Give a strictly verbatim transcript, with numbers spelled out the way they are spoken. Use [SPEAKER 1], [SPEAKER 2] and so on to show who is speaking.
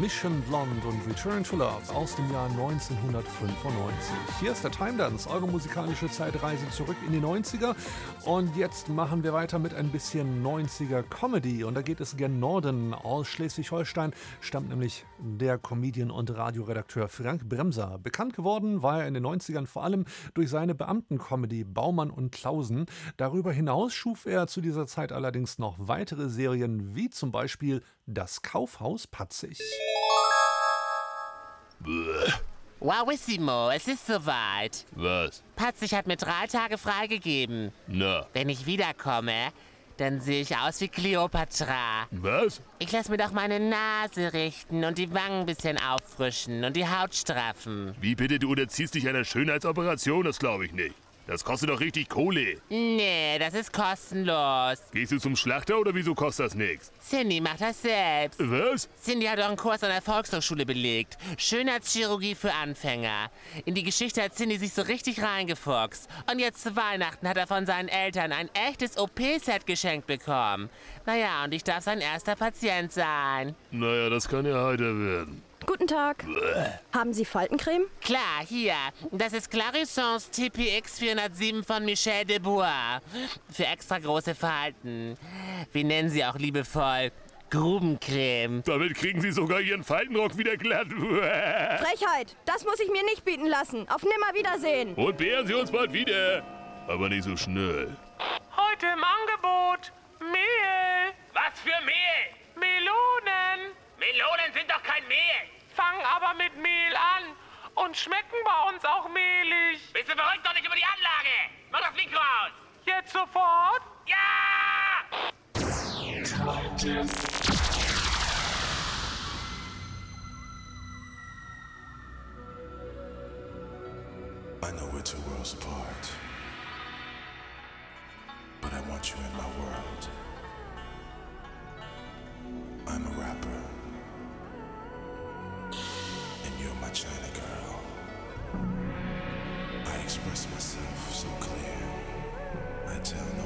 [SPEAKER 1] Mission Blonde und Return to Love aus dem Jahr neunzehnhundertfünfundneunzig. Hier ist der Time Dance, eure musikalische Zeitreise zurück in die neunziger. Und jetzt machen wir weiter mit ein bisschen neunziger Comedy. Und da geht es gen Norden. Aus Schleswig-Holstein stammt nämlich der Comedian und Radioredakteur Frank Bremser. Bekannt geworden war er in den neunzigern vor allem durch seine Beamten-Comedy Baumann und Klausen. Darüber hinaus schuf er zu dieser Zeit allerdings noch weitere Serien, wie zum Beispiel Das Kaufhaus Patzig.
[SPEAKER 2] Bäh.
[SPEAKER 3] Wowissimo, es ist soweit.
[SPEAKER 2] Was?
[SPEAKER 3] Patzig hat mir drei Tage freigegeben.
[SPEAKER 2] Na.
[SPEAKER 3] Wenn ich wiederkomme, dann sehe ich aus wie Kleopatra.
[SPEAKER 2] Was?
[SPEAKER 3] Ich lasse mir doch meine Nase richten und die Wangen ein bisschen auffrischen und die Haut straffen.
[SPEAKER 2] Wie bitte, du unterziehst dich einer Schönheitsoperation? Das glaube ich nicht. Das kostet doch richtig Kohle.
[SPEAKER 3] Nee, das ist kostenlos.
[SPEAKER 2] Gehst du zum Schlachter oder wieso kostet das nichts?
[SPEAKER 3] Cindy macht das selbst.
[SPEAKER 2] Was?
[SPEAKER 3] Cindy hat doch einen Kurs an der Volkshochschule belegt. Schönheitschirurgie für Anfänger. In die Geschichte hat Cindy sich so richtig reingefuchst. Und jetzt zu Weihnachten hat er von seinen Eltern ein echtes O P-Set geschenkt bekommen. Naja, und ich darf sein erster Patient sein.
[SPEAKER 2] Naja, das kann ja heiter werden.
[SPEAKER 4] Guten Tag.
[SPEAKER 2] Bäh.
[SPEAKER 4] Haben Sie Faltencreme?
[SPEAKER 3] Klar, hier. Das ist Clarissons T P X vierhundertsieben von Michel de Bois. Für extra große Falten. Wir nennen sie auch liebevoll Grubencreme.
[SPEAKER 2] Damit kriegen Sie sogar Ihren Faltenrock wieder glatt. Bäh.
[SPEAKER 4] Frechheit! Das muss ich mir nicht bieten lassen. Auf Nimmerwiedersehen.
[SPEAKER 2] Und beehren Sie uns bald wieder. Aber nicht so schnell.
[SPEAKER 5] Heute im Angebot Mehl.
[SPEAKER 6] Was für Mehl?
[SPEAKER 5] Melonen.
[SPEAKER 6] Melonen sind doch kein Mehl.
[SPEAKER 5] Fangen aber mit Mehl an und schmecken bei uns auch mehlig.
[SPEAKER 6] Bist du verrückt? Doch nicht über die Anlage. Mach das Mikro aus.
[SPEAKER 5] Jetzt sofort?
[SPEAKER 6] Ja!
[SPEAKER 7] I know we're two worlds apart, but I want you in my world. I'm a rapper, and you're my China girl. I express myself so clear, I tell no